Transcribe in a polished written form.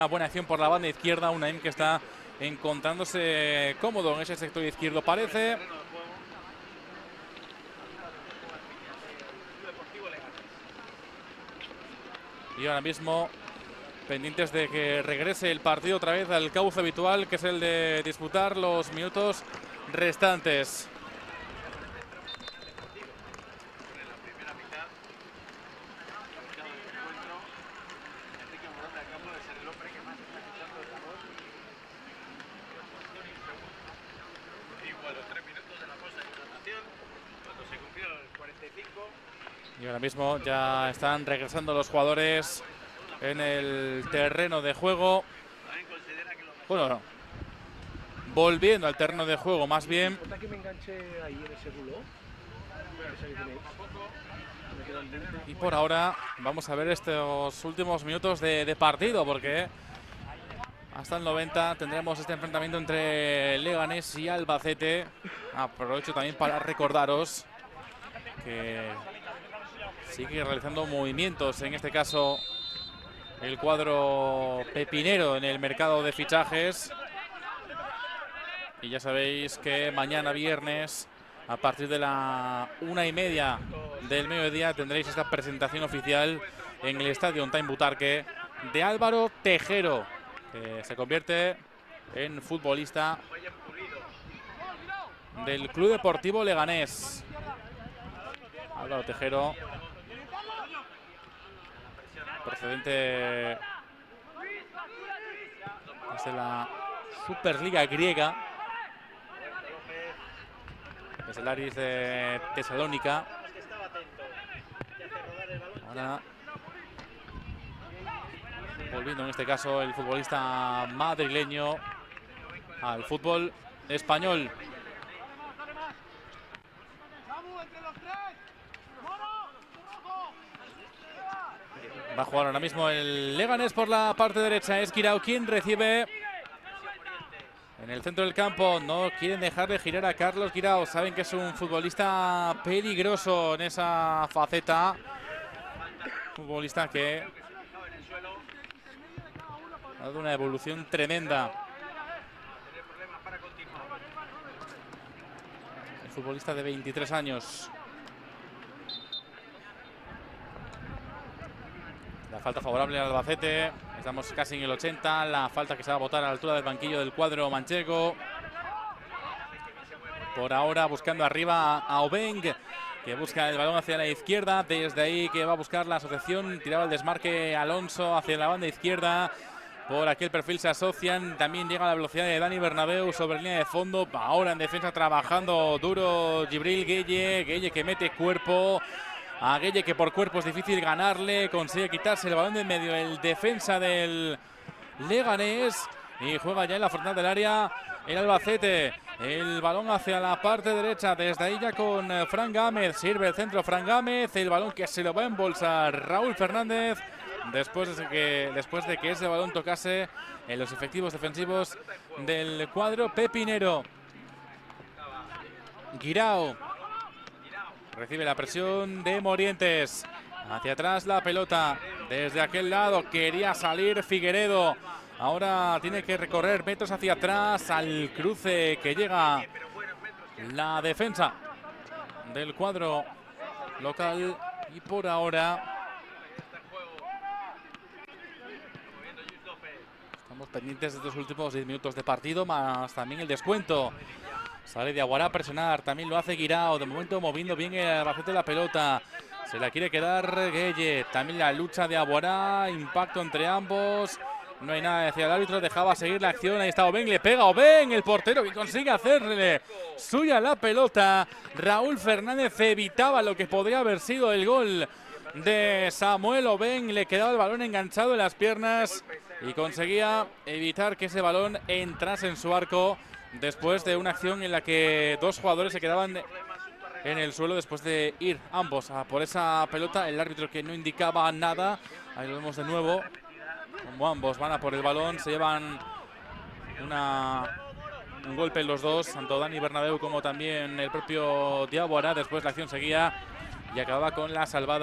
Una buena acción por la banda izquierda, Unai que está encontrándose cómodo en ese sector izquierdo, parece. Y ahora mismo pendientes de que regrese el partido otra vez al cauce habitual, que es el de disputar los minutos restantes. Y ahora mismo ya están regresando los jugadores en el terreno de juego. Bueno, volviendo al terreno de juego más bien. Y por ahora vamos a ver estos últimos minutos de partido, porque hasta el 90 tendremos este enfrentamiento entre Leganés y Albacete. Aprovecho también para recordaros que sigue realizando movimientos, en este caso el cuadro pepinero en el mercado de fichajes. Y ya sabéis que mañana viernes, a partir de la 1:30 del mediodía, tendréis esta presentación oficial en el Estadio Time Butarque de Álvaro Tejero, que se convierte en futbolista del Club Deportivo Leganés. Álvaro Tejero, procedente de la Superliga griega, es el Aris de Tesalónica. Ahora volviendo en este caso el futbolista madrileño al fútbol español. Va a jugar ahora mismo el Leganés por la parte derecha. Es Guirao quien recibe en el centro del campo. No quieren dejar de girar a Carlos Guirao. Saben que es un futbolista peligroso en esa faceta. Futbolista que ha dado una evolución tremenda. El futbolista de 23 años. La falta favorable al Albacete. Estamos casi en el 80. La falta que se va a botar a la altura del banquillo del cuadro manchego. Por ahora buscando arriba a Obeng, que busca el balón hacia la izquierda. Desde ahí que va a buscar la asociación. Tiraba el desmarque Alonso hacia la banda izquierda. Por aquel perfil se asocian. También llega a la velocidad de Dani Bernabéu sobre línea de fondo. Ahora en defensa trabajando duro Djibril Gueye. Gueye que mete cuerpo. A Gueye, que por cuerpo es difícil ganarle. Consigue quitarse el balón de en medio el defensa del Leganés. Y juega ya en la frontal del área el Albacete. El balón hacia la parte derecha. Desde ahí ya con Fran Gámez. Sirve el centro Fran Gámez. El balón que se lo va a embolsar Raúl Fernández. Después de que ese balón tocase en los efectivos defensivos del cuadro pepinero. Guirao recibe la presión de Morientes. Hacia atrás la pelota. Desde aquel lado quería salir Figueredo. Ahora tiene que recorrer metros hacia atrás al cruce que llega la defensa del cuadro local. Y por ahora estamos pendientes de estos últimos 10 minutos de partido, más también el descuento. Sale de Aguará a presionar, también lo hace Guirao. De momento moviendo bien el Albacete la pelota. Se la quiere quedar Gueye. También la lucha de Aguará, impacto entre ambos. No hay nada hacia el árbitro, dejaba seguir la acción. Ahí está Obeng, le pega Obeng, el portero que consigue hacerle suya la pelota. Raúl Fernández evitaba lo que podría haber sido el gol de Samuel Obeng. Le quedaba el balón enganchado en las piernas y conseguía evitar que ese balón entrase en su arco, después de una acción en la que dos jugadores se quedaban en el suelo después de ir ambos a por esa pelota. El árbitro que no indicaba nada. Ahí lo vemos de nuevo. Como ambos van a por el balón, se llevan un golpe en los dos, tanto Dani Bernabéu como también el propio Diaguara. Después la acción seguía y acababa con la salvada